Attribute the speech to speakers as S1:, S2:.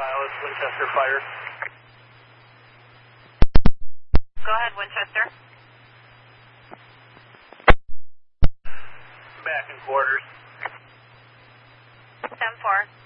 S1: Silas, Winchester Fire.
S2: Go ahead, Winchester.
S1: Back in quarters.
S2: 10-4.